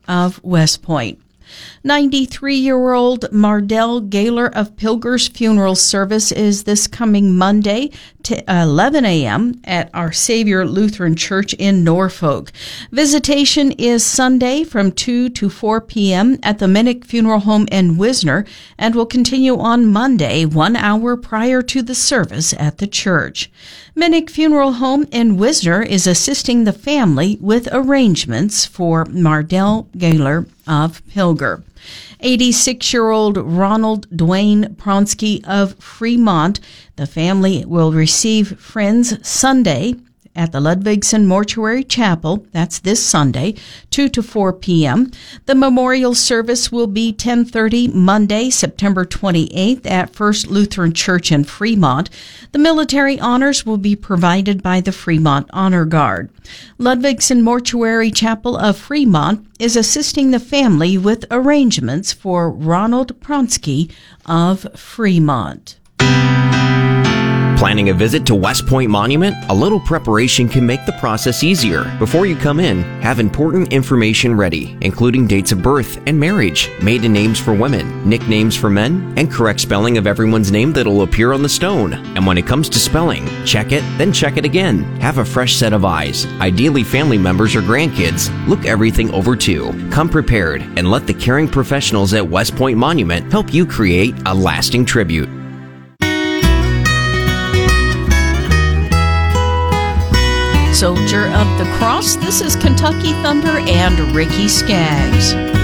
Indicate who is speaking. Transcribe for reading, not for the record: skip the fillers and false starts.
Speaker 1: of West Point. 93-year-old Mardell Gaylor of Pilger's funeral service is this coming Monday to 11 a.m. at Our Savior Lutheran Church in Norfolk. Visitation is Sunday from 2 to 4 p.m. at the Minnick Funeral Home in Wisner and will continue on Monday, 1 hour prior to the service at the church. Minnick Funeral Home in Wisner is assisting the family with arrangements for Mardell Gaylor of Pilger. 86-year-old Ronald Dwayne Pronsky of Fremont. The family will receive friends Sunday at the Ludwigson Mortuary Chapel. That's this Sunday, 2 to 4 p.m. The memorial service will be 10:30 Monday, September 28th at First Lutheran Church in Fremont. The military honors will be provided by the Fremont Honor Guard. Ludwigson Mortuary Chapel of Fremont is assisting the family with arrangements for Ronald Pronsky of Fremont.
Speaker 2: Planning a visit to West Point Monument? A little preparation can make the process easier. Before you come in, have important information ready, including dates of birth and marriage, maiden names for women, nicknames for men, and correct spelling of everyone's name that'll appear on the stone. And when it comes to spelling, check it, then check it again. Have a fresh set of eyes, ideally family members or grandkids. Look everything over too. Come prepared and let the caring professionals at West Point Monument help you create a lasting tribute.
Speaker 1: Soldier of the Cross, this is Kentucky Thunder and Ricky Skaggs.